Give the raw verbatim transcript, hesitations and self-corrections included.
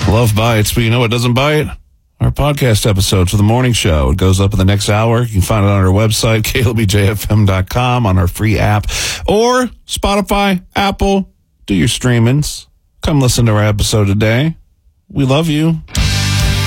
Love bites, but you know what doesn't bite? Our podcast episodes for the morning show. It goes up in the next hour. You can find it on our website, K L B J F M dot com, on our free app, or Spotify, Apple. Do your streamings. Come listen to our episode today. We love you.